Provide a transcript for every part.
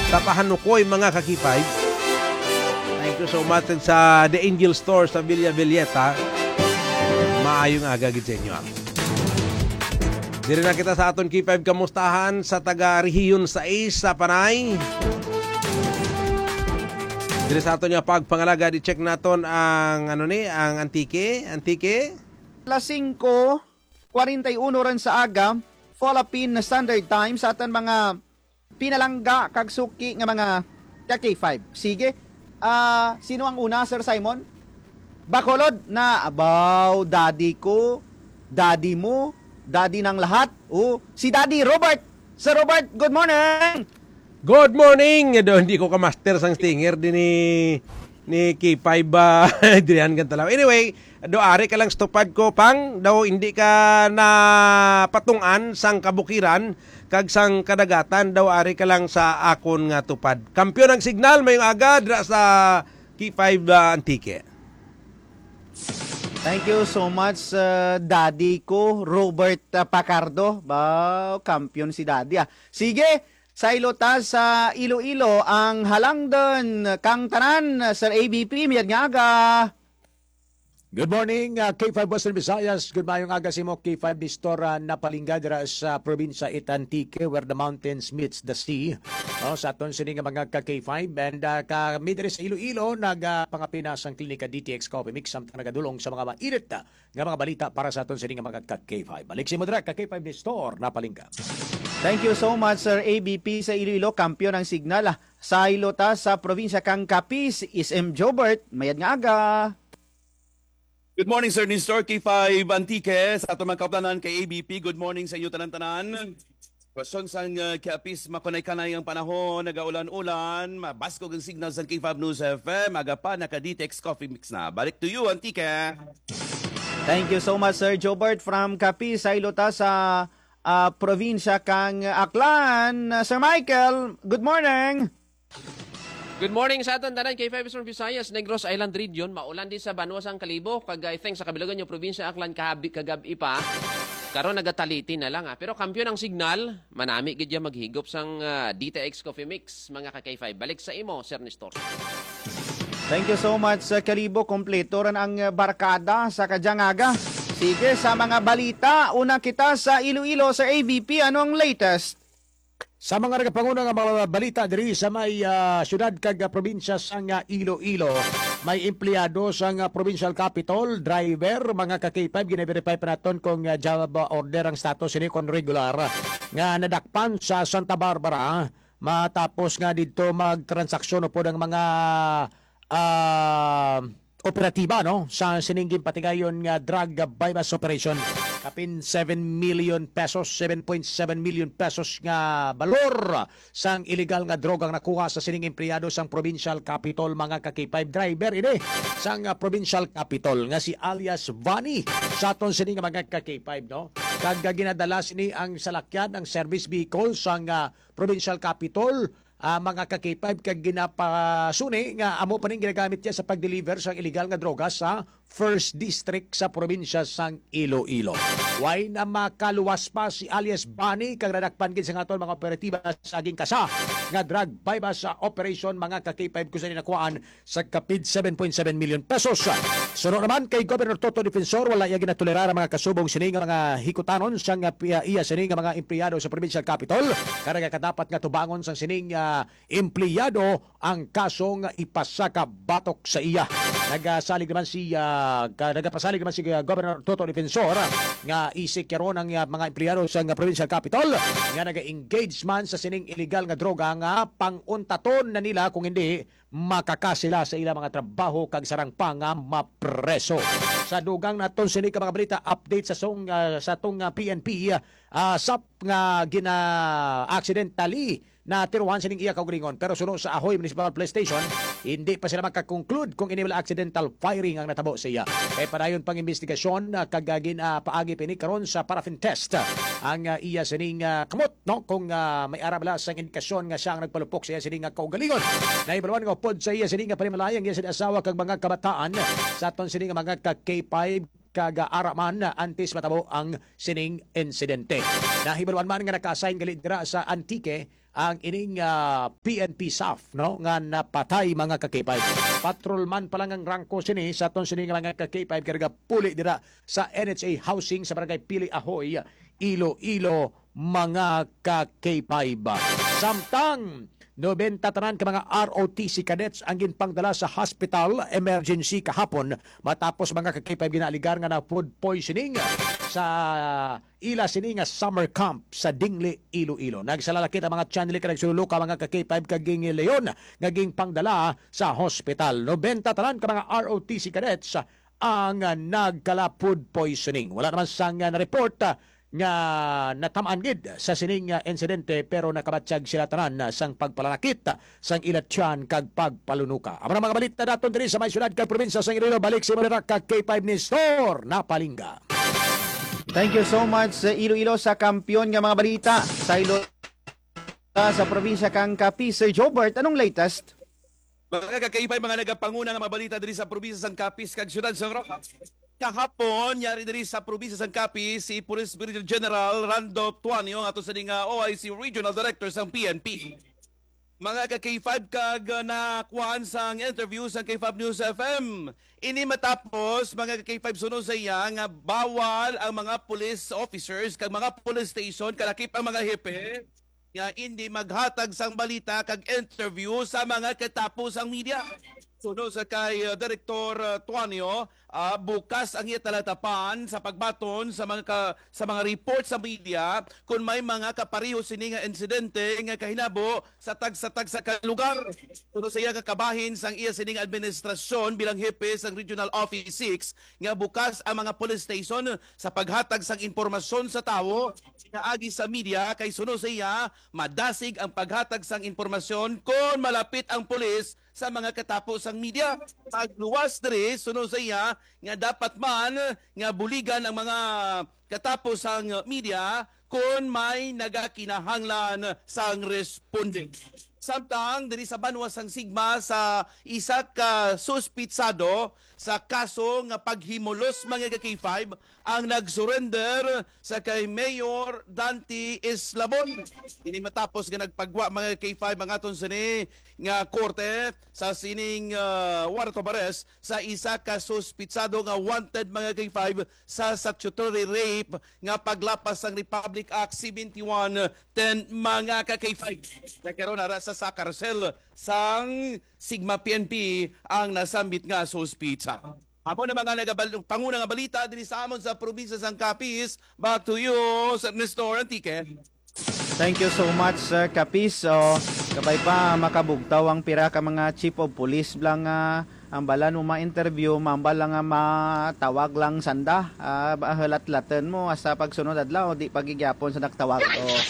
sa pahanukoy mga kakipay. Thank you so much sa The Angel Store sa Villa Villeta. Maayong aga gid sa inyo. Diri na kita sa aton K5 kamustahan sa taga Rehiyon 6 sa Panay. Diri sa aton nga pagpangalaga di check naton ang ang Antique. Alas 5:41 ron sa aga, Philippine Standard Time sa aton mga pinalangga kag suki nga mga K5. Sige. Sino ang una, Sir Simon? Bacolod na abaw, daddy ko, daddy mo, daddy ng lahat. Si Daddy Robert. Sir Robert, good morning. Good morning. Hindi ko ka-master sang stinger din ni K5 ba dirihan kan talaw. Anyway, ari ka lang stupad ko pang daw hindi ka na patungan sang kabukiran kag sang kadagatan daw ari ka lang sa akon nga tupad. Kampiyon ng signal mayong aga dira sa K5 Antique. Thank you so much, daddy ko, Robert Pacardo. Kampiyon si daddy. Sige, sa ilota sa Iloilo, ang halangdon kang tanan, Sir ABP, miyad nga aga. Good morning, K5 Western Visayas. Good morning aga si mo K5 Distora na palingga sa probinsya Antique where the mountains meets the sea. Sa aton sini nga mga K5 and kami diri sa Iloilo nagpangapinas ang klinika DTX Coffee Mix samtang nagadulong sa mga mainit nga mga balita para sa aton sini nga mga K5. Balik si mo dira K5 Distor na palingga. Thank you so much, Sir ABP sa Iloilo, kampiyon ng signal. Sa ilota sa probinsya kang Capiz, SM Jobert, mayad nga aga. Good morning, Sir Nestor, K5 Antique. Sa ato mga kaplanan kay ABP, good morning sa inyo tanan-tanan. Question sang Capiz, makunay-kanay ang panahon, nagaulan-ulan, mabaskog ang signal sa K5 News FM, aga pa naka-DTX Coffee Mix na. Balik to you, Antique. Thank you so much, Sir Jobert from Capiz, sa ilota sa probinsya kang Aklan. Sir Michael, good morning. Good morning sa aton tanan kay 5 Western Visayas, Negros Island Region. Maulan din sa Banuasang Kalibo. Kag I think sa kabilagan yung probinsya Aklan kagabi pa. Karon nagataliti na lang Pero kampiyon ang signal, manami gid ya maghigop sang DTX Coffee Mix mga ka-K5. Balik sa imo, Sir Nestor. Thank you so much, Kalibo. Kompleto ran ang barkada sa Kadyangaga. Sige, sa mga balita, una kita sa Iloilo, sa AVP. Ano ang latest? Sa mga nagapanguna nga mga balita diri sa may syudad kag probinsya sang Iloilo, may empleyado sang provincial capital, driver, mga ka-K5 gina-verify pa naton kung job order ang status ini kon regular nga nadakpan sa Santa Barbara matapos nga didto magtransaksyon po ng mga operatiba sa siningging patigayon nga drug bypass operation kapin 7 million pesos 7.7 million pesos nga balor sang illegal nga drogang nakuha sa sining empleyado sang provincial capital mga ka-K5 driver ini sang provincial capital nga si alias Vani sa aton sining mga ka-K5 kag ginadala sini ang salakyan ang service vehicle sang provincial capital mga ka-K5 kag ginapasuni nga amo pa ning ginagamit niya sa pag-deliver sa illegal nga droga sa First District sa probinsya sang Iloilo. Way na makaluwas pa si alias Bani kag nadakpan gid sa aton mga operatiba sa aging kasa nga drug bypass sa operation mga ka-K5 kung saan nakuhaan sa kapid 7.7 million pesos. Sunod naman kay Governor Toto Defensor wala iya ginatolerar mga kasubong sining mga hikutanon sang iya sining mga empleyado sa provincial capital karaga kadapat nga tubangon sang sining empleyado ang kasong ipasaka batok sa iya. Nagapasalig naman si Governor Toto Defensor nga isik karon ang mga empleyado sa provincial capital nga naga-engage man sa sining illegal nga droga nga panguntaton na nila kung hindi makakasila sa ilang mga trabaho kag sarang pa nga mapreso. Sa dugang naton sini ka mga balita update sa tong PNP sap nga gina accidentally na tiruhan sining iya kaugalingon pero suno sa Ahoy Municipal Police Station hindi pa sila makakonclude kung ini wala accidental firing ang natabo sa iya. Kay padayon pang investigasyon kagagin paagi pini karon sa paraffin test ang iya sining kamot kung may arabla sa indikasyon nga siya ang nagpalupok sa iya sining kaugalingon. Naibalwan nga pod sa iya sining panimalayang iya sining asawa kag mga kabataan sa aton sining mga K5 kaga-araman na antes matabo ang sining insidente. Nahibalwan man nga naka-assign gali dira sa Antique ang ining PNP SAF no nga napatay mga ka-K5. Patrolman pa lang ang rangko sini sa ton sini nga mga ka-K5 karga puli dira sa NHA Housing sa barangay Pili Ahoy, Iloilo mga ka-K5. Samtang 90 tanan ka mga ROTC cadets ang ginpangdala sa hospital emergency kahapon matapos mga ka-K5 ginaligar nga na food poisoning sa ila sini nga summer camp sa Dingli, Iloilo. Nagsalalakit ang mga channel ka nagsululuka mga ka-K5 kaging Leon ngaging pangdala sa hospital. 90 tanan ka mga ROTC cadets ang nagkala food poisoning. Wala naman sang na-report nga natamaan gid sa sining insidente pero nakabatsyag sila tanan sang pagpalanakit sang ilatyan kag pagpalunuka. Ang mga balita daton diri sa may syudad kag probinsya sa Iloilo balik si Manila kag K5 ni Store Napalingga. Thank you so much sa Iloilo sa kampiyon nga mga balita sa Iloilo sa probinsya kang Capiz. Sir Jobert, anong latest? Mga kakaibay, mga nagapanguna nga mabalita diri sa probinsya sang Capiz kag syudad sa Rojas. Kahapon, yari diri sa probinsya sang Capiz si Police Brigadier General Rando Tuanio ato sa OIC Regional Director sang PNP. Mga ka-K5 kag nakuhaan sang interview sa K5 News FM. Ini matapos mga ka-K5 sunod sa iya nga bawal ang mga police officers kag mga police station kalakip ang mga hepe nga hindi maghatag sang balita kag interview sa mga katapos ang media. Sunod sa kay Director Tuanio, bukas ang iya talatapan sa pagbaton sa mga report sa media kung may mga kapariho sini nga insidente nga kahinabo sa tag sa lugar. Sunod sa iya kakabahin sang iya sini nga administrasyon bilang hepe sang Regional Office 6 nga bukas ang mga police station sa paghatag sang impormasyon sa tawo nga agi sa media kay sunod sa iya madasig ang paghatag sang impormasyon kung malapit ang pulis sa mga katapos ang media. Pagluwas diri sunod sa iya nga dapat man nga buligan ang mga katapos ang media kung may nagakinahanglan sang responding. Samtang diri sa banwa sang Sigma sa isa ka suspitsado sa kaso nga paghimulos mga K5 ang nagsurrender sa kay Mayor Dante Eslabon. Ini matapos nga nagpagwa mga K5 mga aton sini nga korte sa sining warrant of arrest sa isa ka suspitsado nga wanted mga K5 sa statutory rape nga paglapas sang Republic Act 7110 mga K5. Nagkaroon na sa karsel sang Sigma PNP ang nasambit nga suspitsa. Ako na mga panguna nga balita din sa amon sa probinsya sang Capiz. Back to you, Sir Nestor Antique. Thank you so much, Sir Capiz. So, kabay pa makabugtaw ang pira ka mga chief of police lang ang balan mo ma-interview, mambal lang matawag lang sanda. Halat-laten mo sa pagsunod adlaw, di pagigyapon sa naktawag.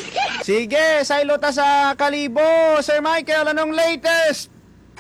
Sige, sailo ta sa Kalibo. Sir Michael, anong latest?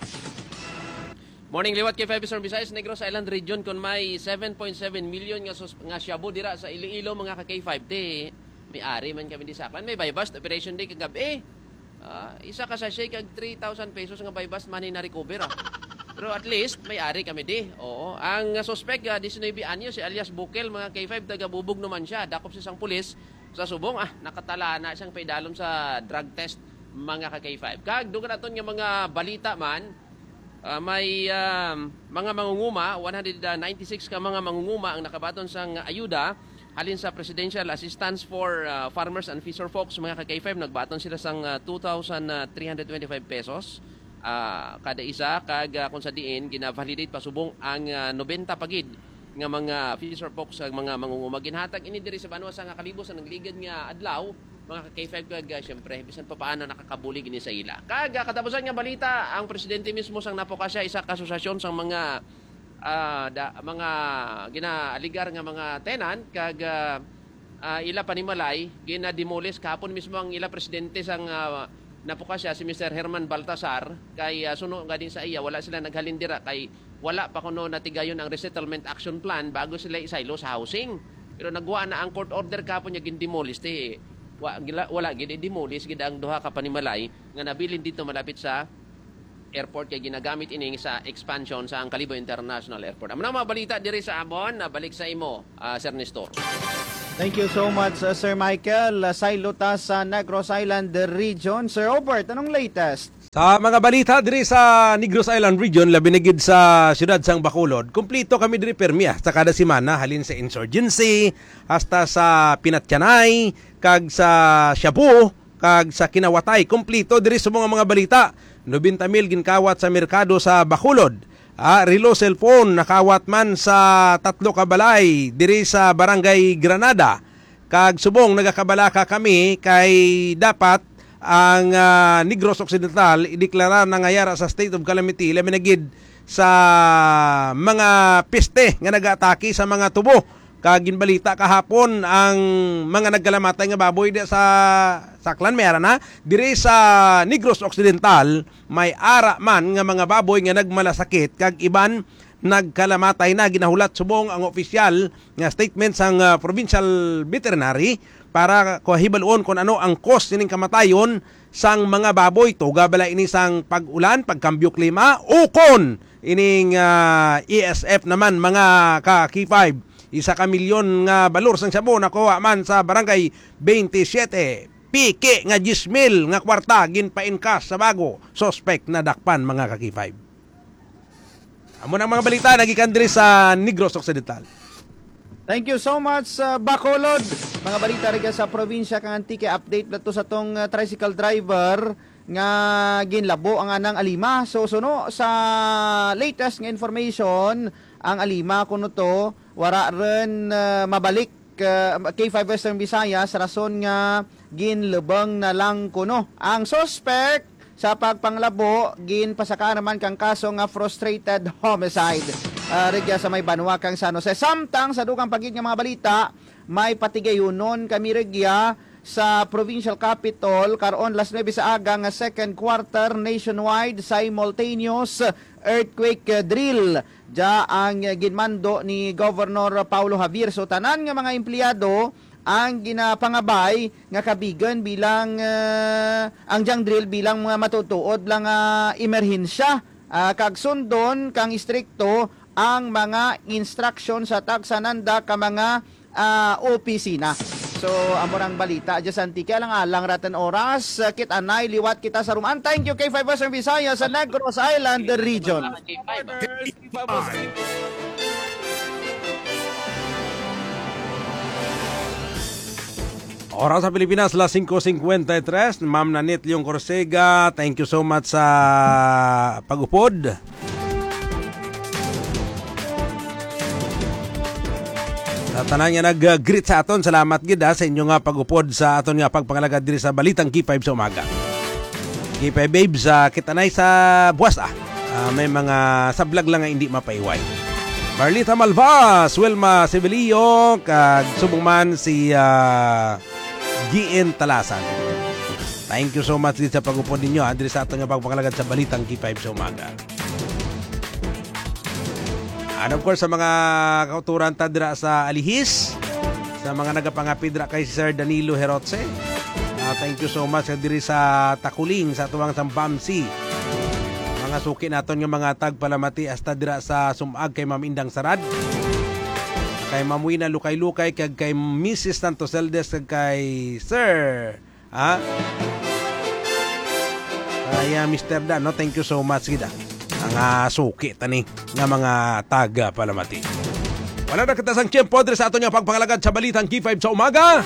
Morning liwat kay Five Eastern Visayas Negros Island Region kun may 7.7 million nga shabu dira sa Iloilo mga ka K5 di may ari man kami di saklan may buy-bust operation day kagabi. Isa ka sachet kag 3,000 pesos nga buy-bust man na recover. Pero at least may ari kami di. Oo. Ang suspect 19 anyo si alias Bukel mga K5 taga Bubog naman siya. Dakop si sang pulis sa subong nakatala na siyang paidalom sa drug test mga ka K5. Kag dugan naton nga mga balita man may mga mangunguma, 196 ka mga mangunguma ang nakabaton sang ayuda halin sa Presidential Assistance for Farmers and Fisher Folks mga ka-K5 nagbaton sila sang 2,325 pesos kada isa kag kung sa diin gina-validate pasubong ang 90 pagid nga mga fisher folks ang mga mangunguma ginhatag ini diri sa banwa sa Kalibo sa nagligad nga adlaw mga ka-K5 kag syempre bisan pa paano nakakabulig ini sa ila. Kag katapusan nga balita, ang presidente mismo sang napokasya isa ka asosasyon sang mga mga ginaaligar nga mga tenant kag ila panimalay gina-demolish kahapon mismo ang ila presidente sang napokasya si Mr. Herman Baltasar kay suno nga din sa iya wala sila naghalindira kay wala pa kuno natigayon ang resettlement action plan bago sila isaylo sa housing. Pero nagwa na ang court order kahapon niya gin-demolish wala gid demolish gid ang duha ka panimalay nga nabilin dito malapit sa airport kay ginagamit ining sa expansion sa ang Kalibo International Airport. Among mga balita diri sa amon, balik sa imo, Sir Nestor. Thank you so much, Sir Michael. Silo ta sa Negros Island region. Sir Robert, anong latest? Sa mga balita diri sa Negros Island region, labi na gid sa siyudad sang Bacolod, kumplito kami diri permiya sa kada semana halin sa Insurgency hasta sa Pinatyanay kag sa Shabu kag sa Kinawatay. Kumplito diri sa mga balita. 90,000 ginkawat sa merkado sa Bacolod. Relo cellphone nakawat man sa 3 ka balay diri sa Barangay Granada. Kag subong nagakabalaka kami kay dapat ang Negros Occidental ideklara na ngayara sa state of calamity labi na gid sa mga peste nga nag-atake sa mga tubo. Kag ginbalita kahapon ang mga nagkalamatay nga baboy di sa Saklan mayara na diri sa Negros Occidental may ara man nga mga baboy nga nagmalasakit kag iban nagkalamatay na. Ginahulat subong ang opisyal nga statement sang provincial veterinary para kuhibalon kung ano ang cause nining kamatayon sang mga baboy. Tuga bala ini sang pag-ulan, pagkambyo klima o kon ining ESF naman mga ka-K5. 1 milyon nga balor sang sabo nakuha man sa barangay 27. Piki nga 10,000 nga kwarta ginpainkas sa bago suspect na dakpan mga ka-K5. Amo nang mga balita nagikan diri sa Negros Occidental. Thank you so much, Bacolod. Mga balita rin sa probinsya kang Antique. Update na to sa tong tricycle driver nga ginlabo ang anang alima. So suno sa latest nga information, ang alima kuno to wara ren mabalik K5 Western Visayas rason nga ginlubang na lang kuno. Ang suspect sa pagpanglabo ginpasaka naman kang kaso nga frustrated homicide. Regya sa may Banwa kang San Jose. Samtang sa dukang pagit nga mga balita, may patigayunon kami regya sa provincial capital karon las 9 sa aga nga second quarter nationwide simultaneous earthquake drill. Ja ang ginmando ni Governor Paulo Javier. So tanan nga mga empleyado ang ginapangabay nga kabigan bilang ang jang drill bilang mga matutuod lang emerhensya. Kag sundon kang istrikto ang mga instruction sa tagsananda ka mga opisina. So, amorang balita, Diyos Antique, alang ratan oras, kit anay, liwat kita sa rumaan. Thank you, K5 Western Visayas sa Negros Island region. Oras sa Pilipinas, las 5:53. Ma'am Nanit Leong Corsega, thank you so much sa pag-upod. Sa tanan nga nag-greet sa aton, salamat gid sa inyo nga pag-upod sa aton nga pagpangalagad diri sa Balitang K5 sa umaga. K5 babes, kitanay sa buwas may mga sablag lang nga hindi mapaiway. Marlita Malvas, Wilma Sevilio, kag subong man si GN Talasan. Thank you so much din sa pag-upod ninyo diri sa aton nga pagpangalagad sa Balitang K5 sa umaga. And of course, sa mga kauturan tadra sa Alihis, sa mga nagapangapid dra kay Sir Danilo Herotse, thank you so much diri sa Takuling, sa tuwang Sambamsi. Mga suki naton yung mga tagpalamati hasta dira sa Sumag kay Ma'am Indang Sarad, kay Ma'am Wina Lukay-Lukay, kag kay Mrs. Tantoseldes, kag kay Sir kay Mr. Dan, no? Thank you so much gida ang suki tani nga mga taga palamati. Wala na katasang tiyempo diri sa aton nga pagpangalagad sa Balitang K5 sa umaga.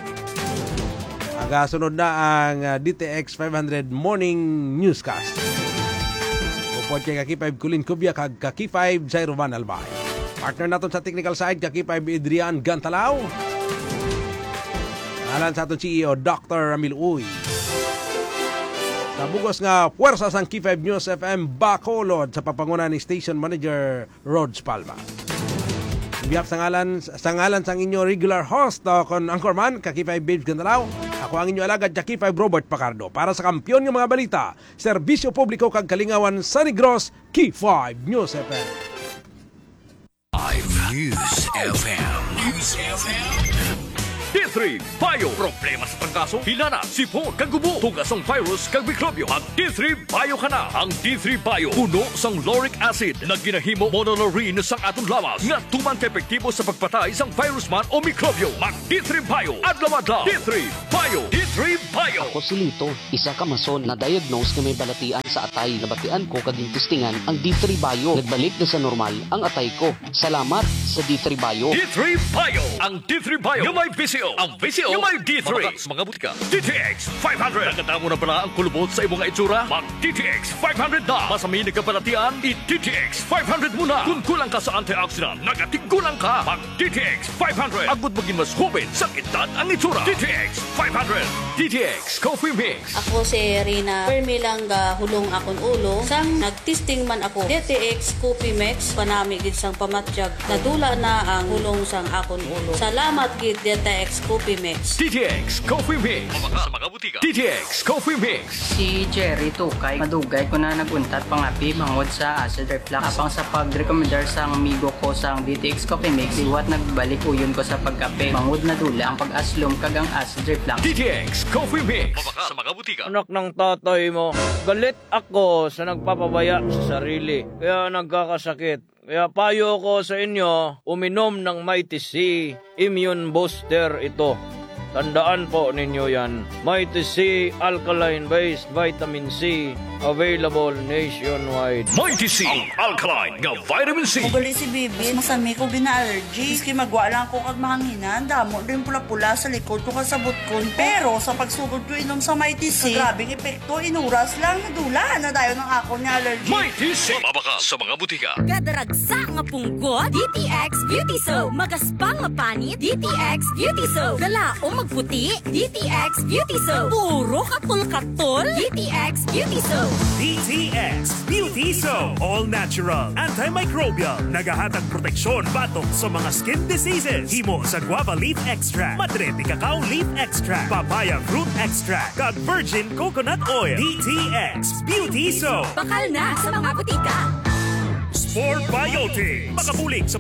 Sunod na ang DTX 500 Morning Newscast. Upod kay Kaki5 Kulin Kubya kag Kaki5 Jairo Van Albay. Partner naton sa technical side, Kaki5 Adrian Gantalao. Alan sa aton CEO Dr. Ramil Uy. Sa bugos nga puwersa sang K5 News FM Bacolod sa papangunan ni Station Manager Rods Palma. Biyap sa ngalan sang inyo regular host kon Anchorman, Kaki5 Babes Gandalaw. Ako ang inyo alagad, Kaki5 Robert Pacardo. Para sa kampiyon ng mga balita, serbisyo publiko kag kalingawan sa Negros, K5 News FM. News FM. D3 Bio. Problema sa trangkaso, hilana, sipon, kagubo, tugas ang virus, kag mikrobyo. Mag D3 Bio ka na. Ang D3 Bio, puno sang lauric acid na ginahimo monolaurin sang atong lawas nga tuman ka-epektibo sa pagpatay sang virus man o mikrobyo. Mag D3 Bio. Adlaw-adlaw. D3 Bio. D3 Bio. Ako si Lito, isa ka mason na diagnose nga may balatian sa atay. Nabatian ko kaging testingan ang D3 Bio. Nagbalik na sa normal ang atay ko. Salamat sa D3 Bio. D3 Bio. Ang D3 Bio yung may VCO. Ang VCO yung may D3. Sa mga butika. DTX 500. Nakatamo na pala ang kulubot sa imong itsura? Mag DTX 500 na. Masami ka balatian, i-DTX 500 muna. Kung kulang ka sa antioxidant, nagatigkulang ka. Mag DTX 500. Agud maging mas hubin sa edad ang itsura. DTX 500. DTX Coffee Mix. Ako si Rina Permilang hulong akon ulo. Sang nagtesting man ako DTX Coffee Mix panami gid sang pamatjag. Nadula na ang hulong sang akon ulo. Salamat gid DTX Coffee Mix. DTX Coffee Mix. Sa mga butika. DTX Coffee Mix. Si Jerry Tukay, madugay ko na naguntat pangapi mangod sa acid reflux. Apang sa pag-recommendar sa amigo ko sa DTX Coffee Mix, iwat nagbalik uyon ko sa pagkape. Mangod na dula ang pag-aslom kagang acid reflux. DTX Coffee Mix. Sa mga butika. Anak ng tatay mo, galit ako sa nagpapabaya sa sarili. Kaya nagkakasakit. Kaya payo ko sa inyo, uminom ng Mighty C Immune Booster ito. Tandaan po ninyo yan. Mighty C Alkaline-based Vitamin C. Available nationwide. Mighty C, ang alkaline nga vitamin C. Ugali si Bibi, masami ko bina-allergy. Iski magwa lang ko kag mahanginan. Damo din pula-pula sa likod ko kasabot ko. Pero sa pagsugod ko inom sa Mighty C, grabing epekto, inuras lang, nadula na dayo ng ako ni allergy. Mighty C, mabaka sa mga butika. Gadaragsa nga punggot, DTX Beauty Soap. Magaspang nga panit, DTX Beauty Soap. Galaom magputi, DTX Beauty Soap. Puro katul-katul, DTX Beauty Soap. DTX Beauty Soap. All natural, antimicrobial, nagahatag proteksyon batok sa mga skin diseases. Himo sa guava leaf extract, madrete cacao leaf extract, papaya fruit extract, kag virgin coconut oil. DTX Beauty Soap. Bakal na sa mga butika. Sport Biotic. Makabulig sa